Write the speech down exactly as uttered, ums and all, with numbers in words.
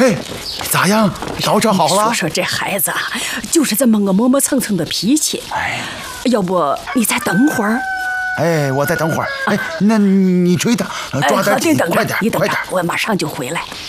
哎，咋样？倒饬好了？ 说说这孩子啊，就是这么个磨磨蹭蹭的脾气。哎，要不你再等会儿？ 哎，我再等会儿。哎，那你吹他，抓点紧，快点， 你等着， 快点！ 我马上就回来。